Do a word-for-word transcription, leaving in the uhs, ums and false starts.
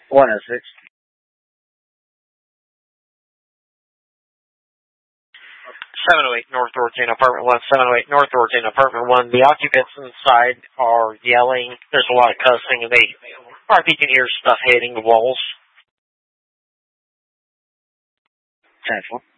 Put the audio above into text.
one oh six. seven oh eight North Orton, apartment one. seven oh eight North Orton, apartment one. The occupants inside are yelling. There's a lot of cussing, and they, or you can hear stuff hitting the walls. ten four.